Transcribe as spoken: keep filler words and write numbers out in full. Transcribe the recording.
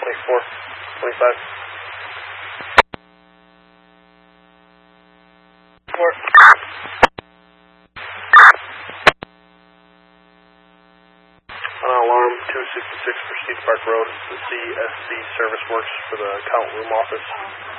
twenty-four, twenty-five. Four. On alarm two sixty-six for Steve Park Road, the C S C Service Works for the account room office.